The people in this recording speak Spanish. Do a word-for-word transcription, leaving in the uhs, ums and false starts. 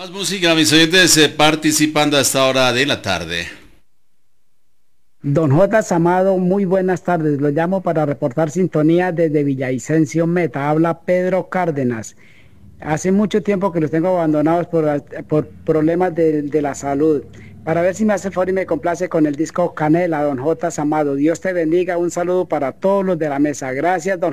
Más música, mis oyentes eh, participando a esta hora de la tarde. Don J. Amado, muy buenas tardes. Lo llamo para reportar sintonía desde Villavicencio Meta. Habla Pedro Cárdenas. Hace mucho tiempo que los tengo abandonados por, por problemas de, de la salud. Para ver si me hace favor y me complace con el disco Canela, Don J. Amado. Dios te bendiga. Un saludo para todos los de la mesa. Gracias, don